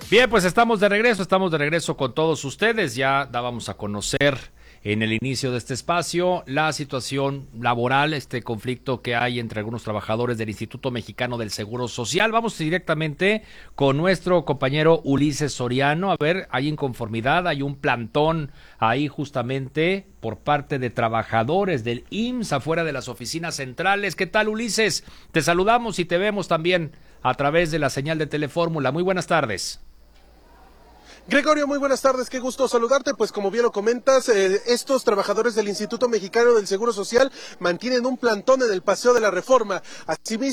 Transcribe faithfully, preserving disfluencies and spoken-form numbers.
Bien, pues estamos de regreso, estamos de regreso con todos ustedes. Ya dábamos a conocer en el inicio de este espacio la situación laboral, este conflicto que hay entre algunos trabajadores del Instituto Mexicano del Seguro Social. Vamos directamente con nuestro compañero Ulises Soriano. A ver, hay inconformidad, hay un plantón ahí justamente por parte de trabajadores del I M S S afuera de las oficinas centrales. ¿Qué tal, Ulises? Te saludamos y te vemos también a través de la señal de Telefórmula. Muy buenas tardes. Gregorio, muy buenas tardes, qué gusto saludarte. Pues como bien lo comentas, eh, estos trabajadores del Instituto Mexicano del Seguro Social mantienen un plantón en el Paseo de la Reforma. Asimismo,